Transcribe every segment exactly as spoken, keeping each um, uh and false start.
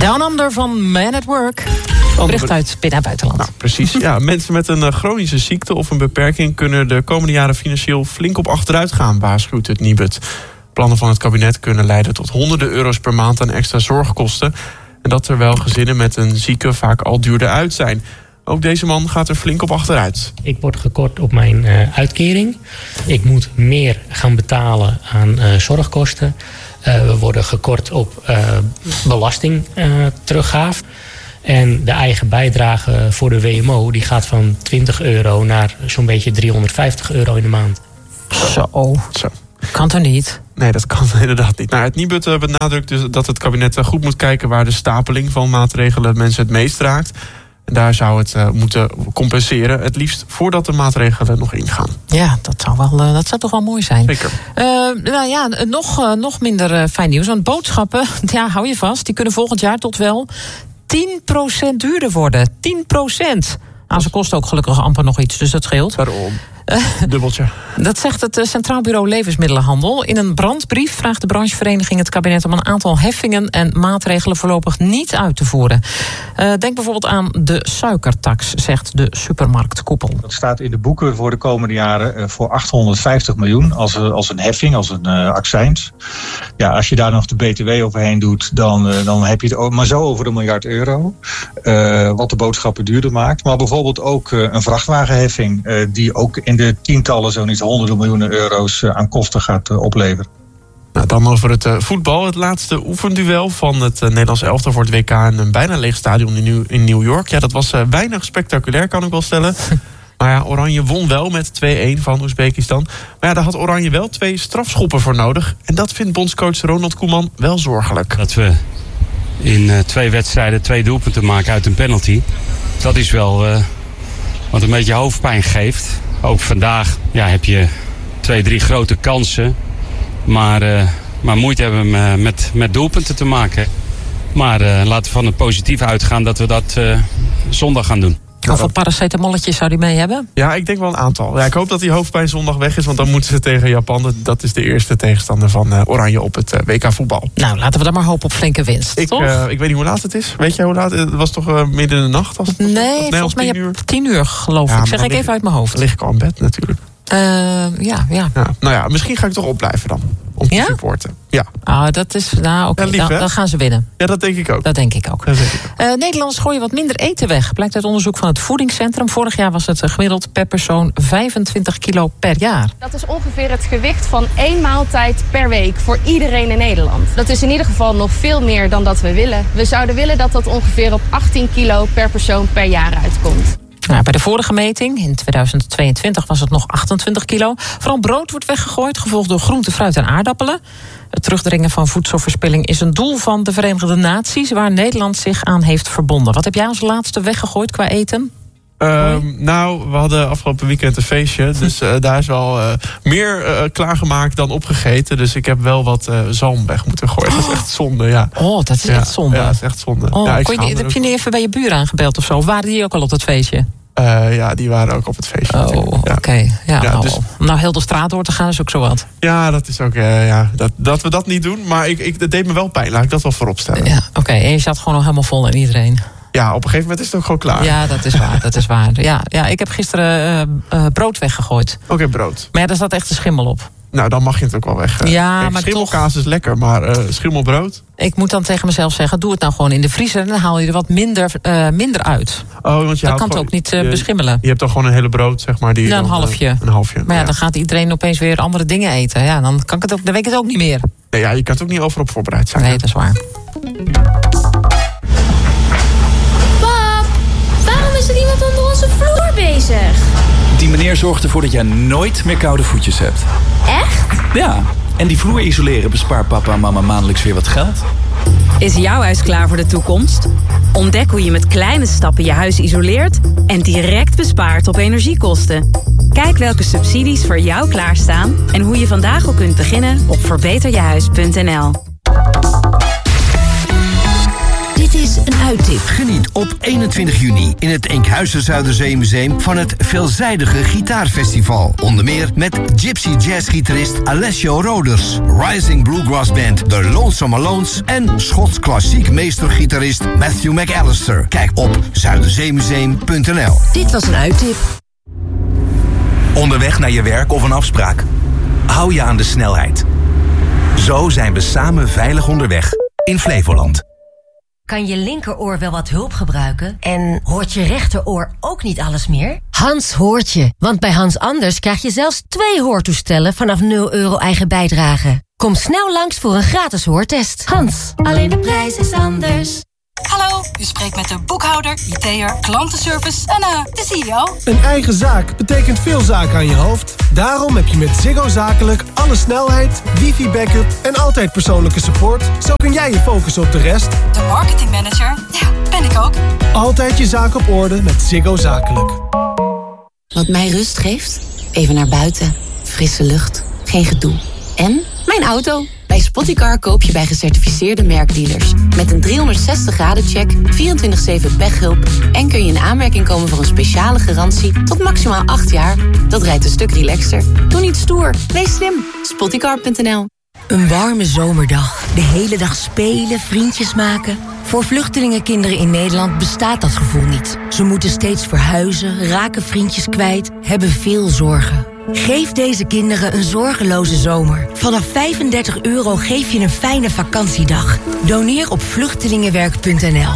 Down Under van Man at Work. Bericht uit binnen- en buitenland. Nou, precies. Ja, mensen met een chronische ziekte of een beperking kunnen de komende jaren financieel flink op achteruit gaan, waarschuwt het Nibud. Plannen van het kabinet kunnen leiden tot honderden euro's per maand aan extra zorgkosten. En dat terwijl gezinnen met een zieke vaak al duurder uit zijn. Ook deze man gaat er flink op achteruit. Ik word gekort op mijn uh, uitkering. Ik moet meer gaan betalen aan uh, zorgkosten. Uh, we worden gekort op uh, belasting uh, teruggaaf. En de eigen bijdrage voor de W M O die gaat van twintig euro naar zo'n beetje driehonderdvijftig euro in de maand. Zo. Zo. Kan toch niet? Nee, dat kan inderdaad niet. Nou, het Nibud benadrukt dus dat het kabinet goed moet kijken waar de stapeling van maatregelen mensen het meest raakt. En daar zou het uh, moeten compenseren. Het liefst voordat de maatregelen nog ingaan. Ja, dat zou, wel, uh, dat zou toch wel mooi zijn. Zeker. Uh, nou ja, nog, uh, nog minder uh, fijn nieuws. Want boodschappen, ja, hou je vast, die kunnen volgend jaar tot wel tien procent duurder worden. tien procent. Nou, ze kosten ook gelukkig amper nog iets, dus dat scheelt. Waarom? Dubbeltje. Dat zegt het Centraal Bureau Levensmiddelenhandel. In een brandbrief vraagt de branchevereniging het kabinet om een aantal heffingen en maatregelen voorlopig niet uit te voeren. Uh, denk bijvoorbeeld aan de suikertax, zegt de supermarktkoepel. Dat staat in de boeken voor de komende jaren uh, voor achthonderdvijftig miljoen als, uh, als een heffing, als een uh, accijns. Ja, als je daar nog de B T W overheen doet, dan, uh, dan heb je het maar zo over een miljard euro. Uh, wat de boodschappen duurder maakt. Maar bijvoorbeeld ook uh, een vrachtwagenheffing uh, die ook in de tientallen, zo niet honderden miljoenen euro's aan kosten gaat opleveren. Nou, dan over het uh, voetbal. Het laatste oefenduel van het uh, Nederlands elftal voor het W K in een bijna leeg stadion in, New- in New York. Ja, dat was uh, weinig spectaculair, kan ik wel stellen. Maar ja, Oranje won wel met twee-een van Oezbekistan. Maar ja, daar had Oranje wel twee strafschoppen voor nodig. En dat vindt bondscoach Ronald Koeman wel zorgelijk. Dat we in uh, twee wedstrijden twee doelpunten maken uit een penalty. Dat is wel uh, wat een beetje hoofdpijn geeft. Ook vandaag ja, heb je twee, drie grote kansen. Maar, uh, maar moeite hebben uh, met, met doelpunten te maken. Maar uh, laten we van het positieve uitgaan dat we dat uh, zondag gaan doen. Hoeveel paracetamolletjes zou die mee hebben? Ja, ik denk wel een aantal. Ja, ik hoop dat die hoofdpijn zondag weg is, want dan moeten ze tegen Japan. Dat is de eerste tegenstander van uh, Oranje op het uh, W K voetbal. Nou, laten we dan maar hopen op flinke winst, ik, toch? Uh, ik weet niet hoe laat het is. Weet jij hoe laat? Het was toch uh, midden in de nacht? Als het nee, was, nee, volgens mij tien uur. tien uur, geloof ja, ik. Zeg ik lig, even uit mijn hoofd. Dan lig ik al in bed natuurlijk. Uh, ja, ja, ja. Nou ja, misschien ga ik toch opblijven dan. Om te ja? supporten. Ja. Ah, dat is, nou oké, okay, ja, dan, dan gaan ze winnen. Ja, dat denk ik ook. Dat denk ik ook. Dat denk ik ook. Uh, Nederlanders gooien wat minder eten weg. Blijkt uit onderzoek van het Voedingscentrum. Vorig jaar was het gemiddeld per persoon vijfentwintig kilo per jaar. Dat is ongeveer het gewicht van één maaltijd per week voor iedereen in Nederland. Dat is in ieder geval nog veel meer dan dat we willen. We zouden willen dat dat ongeveer op achttien kilo per persoon per jaar uitkomt. Nou, bij de vorige meting, in tweeduizend tweeëntwintig, was het nog achtentwintig kilo. Vooral brood wordt weggegooid, gevolgd door groente, fruit en aardappelen. Het terugdringen van voedselverspilling is een doel van de Verenigde Naties, waar Nederland zich aan heeft verbonden. Wat heb jij als laatste weggegooid qua eten? Uh, nou, we hadden afgelopen weekend een feestje. Dus uh, daar is wel uh, meer uh, klaargemaakt dan opgegeten. Dus ik heb wel wat uh, zalm weg moeten gooien. Oh. Dat is echt zonde, ja. Oh, dat is ja, echt zonde. Ja, dat is echt zonde. Oh, ja, kon je, heb je niet even bij je buren aangebeld of zo? Of waren die ook al op dat feestje? Uh, ja, die waren ook op het feestje. Oh, oké. Ja. Okay. Ja, ja, nou, dus, om nou heel de straat door te gaan is ook zo wat. Ja, dat is ook, uh, ja, dat, dat we dat niet doen. Maar ik, ik, dat deed me wel pijn, laat ik dat wel voorop stellen. Ja, oké. Okay. En je zat gewoon nog helemaal vol in iedereen. Ja, op een gegeven moment is het ook gewoon klaar. Ja, dat is waar. Dat is waar. Ja, ja, ik heb gisteren uh, uh, brood weggegooid. Oké, okay, brood. Maar ja, daar zat echt een schimmel op. Nou, dan mag je het ook wel weg. Ja, Kijk, maar schimmelkaas toch... is lekker, maar uh, schimmelbrood? Ik moet dan tegen mezelf zeggen, doe het nou gewoon in de vriezer. En dan haal je er wat minder, uh, minder uit. Oh, want je dat kan het ook niet uh, beschimmelen. Je hebt dan gewoon een hele brood, zeg maar. Die nou, een dan, halfje. Uh, een halfje. Maar ja, ja, dan gaat iedereen opeens weer andere dingen eten. Ja, dan, kan ik het ook, dan weet ik het ook niet meer. Nee, ja, je kan het ook niet overal op voorbereid zijn. Nee, dat is waar. Pap, waarom is er iemand onder onze vloer bezig? Die meneer zorgt ervoor dat jij nooit meer koude voetjes hebt. Echt? Ja, en die vloer isoleren bespaart papa en mama maandelijks weer wat geld. Is jouw huis klaar voor de toekomst? Ontdek hoe je met kleine stappen je huis isoleert en direct bespaart op energiekosten. Kijk welke subsidies voor jou klaarstaan en hoe je vandaag al kunt beginnen op verbeter je huis punt n l. Dit is een uit uittip. Geniet op eenentwintig juni in het Enkhuizen Zuiderzeemuseum van het veelzijdige gitaarfestival. Onder meer met gypsy jazzgitarist Alessio Roders, Rising Bluegrass Band The Lonesome Alones en Schots klassiek meestergitarist Matthew McAllister. Kijk op zuiderzeemuseum punt n l. Dit was een uittip. Onderweg naar je werk of een afspraak? Hou je aan de snelheid. Zo zijn we samen veilig onderweg in Flevoland. Kan je linkeroor wel wat hulp gebruiken? En hoort je rechteroor ook niet alles meer? Hans hoort je, want bij Hans Anders krijg je zelfs twee hoortoestellen vanaf nul euro eigen bijdrage. Kom snel langs voor een gratis hoortest. Hans, alleen de prijs is anders. Hallo, u spreekt met de boekhouder, I T'er, klantenservice en uh, de C E O. Een eigen zaak betekent veel zaken aan je hoofd. Daarom heb je met Ziggo Zakelijk alle snelheid, wifi-backup en altijd persoonlijke support. Zo kun jij je focussen op de rest. De marketingmanager, ja, ben ik ook. Altijd je zaak op orde met Ziggo Zakelijk. Wat mij rust geeft? Even naar buiten. Frisse lucht. Geen gedoe. En mijn auto. Bij Spottycar koop je bij gecertificeerde merkdealers. Met een driehonderdzestig graden check, vierentwintig zeven pechhulp... en kun je in aanmerking komen voor een speciale garantie tot maximaal acht jaar. Dat rijdt een stuk relaxter. Doe niet stoer, wees slim. Spottycar punt n l. Een warme zomerdag. De hele dag spelen, vriendjes maken. Voor vluchtelingenkinderen in Nederland bestaat dat gevoel niet. Ze moeten steeds verhuizen, raken vriendjes kwijt, hebben veel zorgen. Geef deze kinderen een zorgeloze zomer. Vanaf vijfendertig euro geef je een fijne vakantiedag. Doneer op vluchtelingenwerk punt n l.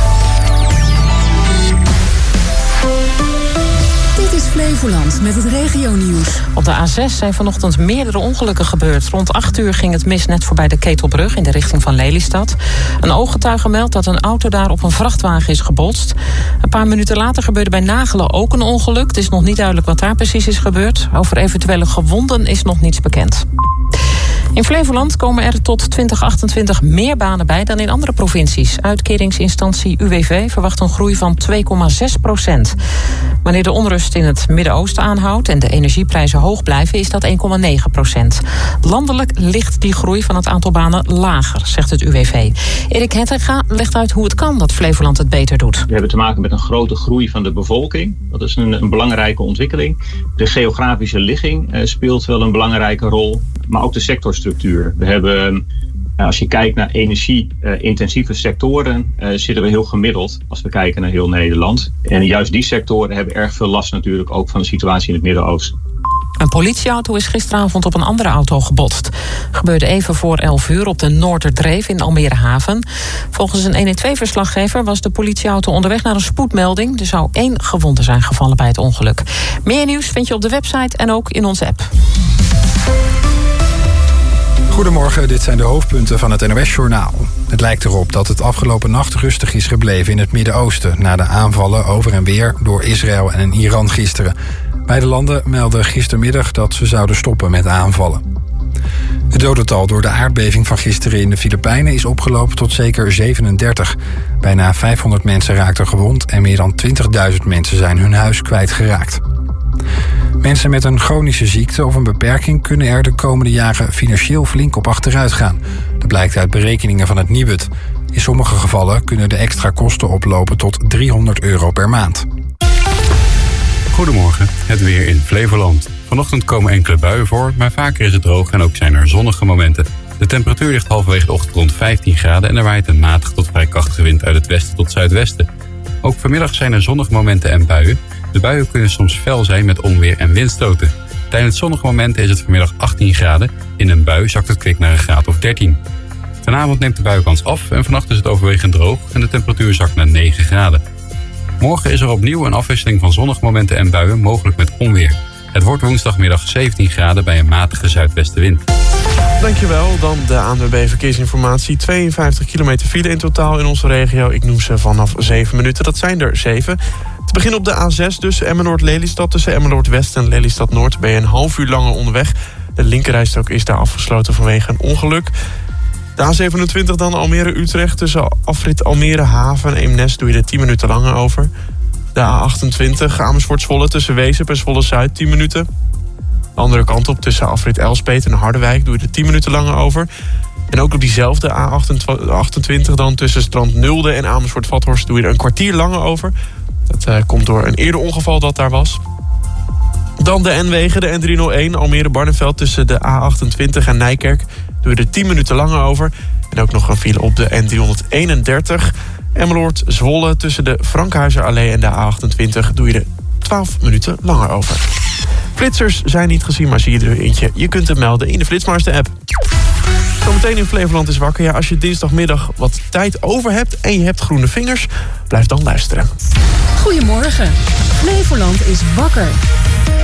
Dit is Flevoland met het regionieuws. Op de A zes zijn vanochtend meerdere ongelukken gebeurd. Rond acht uur ging het mis net voorbij de Ketelbrug in de richting van Lelystad. Een ooggetuige meldt dat een auto daar op een vrachtwagen is gebotst. Een paar minuten later gebeurde bij Nagelen ook een ongeluk. Het is nog niet duidelijk wat daar precies is gebeurd. Over eventuele gewonden is nog niets bekend. In Flevoland komen er tot twintig achtentwintig meer banen bij dan in andere provincies. Uitkeringsinstantie U W V verwacht een groei van twee komma zes procent. Wanneer de onrust in het Midden-Oosten aanhoudt en de energieprijzen hoog blijven, is dat één komma negen procent. Landelijk ligt die groei van het aantal banen lager, zegt het U W V. Erik Hettinga legt uit hoe het kan dat Flevoland het beter doet. We hebben te maken met een grote groei van de bevolking. Dat is een, een belangrijke ontwikkeling. De geografische ligging uh, speelt wel een belangrijke rol, maar ook de sectorstructuur. We hebben, als je kijkt naar energie-intensieve sectoren, uh, zitten we heel gemiddeld als we kijken naar heel Nederland. En juist die sectoren hebben erg veel last natuurlijk ook van de situatie in het Midden-Oosten. Een politieauto is gisteravond op een andere auto gebotst. Gebeurde even voor elf uur op de Noorderdreef in Almere Haven. Volgens een honderdtwaalf-verslaggever was de politieauto onderweg naar een spoedmelding. Er zou één gewonde zijn gevallen bij het ongeluk. Meer nieuws vind je op de website en ook in onze app. Goedemorgen, dit zijn de hoofdpunten van het N O S-journaal. Het lijkt erop dat het afgelopen nacht rustig is gebleven in het Midden-Oosten na de aanvallen over en weer door Israël en Iran gisteren. Beide landen melden gistermiddag dat ze zouden stoppen met aanvallen. Het dodental door de aardbeving van gisteren in de Filipijnen is opgelopen tot zeker zevenendertig. Bijna vijfhonderd mensen raakten gewond en meer dan twintigduizend mensen zijn hun huis kwijtgeraakt. Mensen met een chronische ziekte of een beperking kunnen er de komende jaren financieel flink op achteruit gaan. Dat blijkt uit berekeningen van het Nibud. In sommige gevallen kunnen de extra kosten oplopen tot driehonderd euro per maand. Goedemorgen, het weer in Flevoland. Vanochtend komen enkele buien voor, maar vaker is het droog en ook zijn er zonnige momenten. De temperatuur ligt halverwege de ochtend rond vijftien graden en er waait een matig tot vrij krachtige wind uit het westen tot zuidwesten. Ook vanmiddag zijn er zonnige momenten en buien. De buien kunnen soms fel zijn met onweer en windstoten. Tijdens zonnige momenten is het vanmiddag achttien graden. In een bui zakt het kwik naar een graad of dertien. Vanavond neemt de buienkans af en vannacht is het overwegend droog en de temperatuur zakt naar negen graden. Morgen is er opnieuw een afwisseling van zonnige momenten en buien, mogelijk met onweer. Het wordt woensdagmiddag zeventien graden bij een matige zuidwestenwind. Dankjewel. Dan de A N W B Verkeersinformatie. tweeënvijftig kilometer file in totaal in onze regio. Ik noem ze vanaf zeven minuten. Dat zijn er zeven. Te beginnen op de A zes dus Emmeloord-Lelystad. Tussen Emmeloord-West en Lelystad-Noord ben je een half uur langer onderweg. De linkerrijstrook is daar afgesloten vanwege een ongeluk. De A zevenentwintig dan Almere-Utrecht. Tussen afrit Almere-Haven en Eemnes doe je er tien minuten langer over. De A achtentwintig Amersfoort-Zwolle tussen Weesp en Zwolle-Zuid tien minuten. De andere kant op tussen afrit Elspet en Harderwijk doe je er tien minuten langer over. En ook op diezelfde A achtentwintig dan tussen Strand Nulde en Amersfoort-Vathorst doe je er een kwartier langer over. Dat uh, komt door een eerder ongeval dat daar was. Dan de N-wegen, de N driehonderdéén, Almere-Barneveld tussen de A achtentwintig en Nijkerk. Doe je er tien minuten langer over. En ook nog een file op de N driehonderdeenendertig. Emmeloord-Zwolle tussen de Frankhuizerallee en de A achtentwintig doe je er twaalf minuten langer over. Flitsers zijn niet gezien, maar zie je er eentje. Je kunt het melden in de Flitsmeister-app. Zometeen in Flevoland is wakker. Ja, als je dinsdagmiddag wat tijd over hebt en je hebt groene vingers, blijf dan luisteren. Goedemorgen. Flevoland is wakker.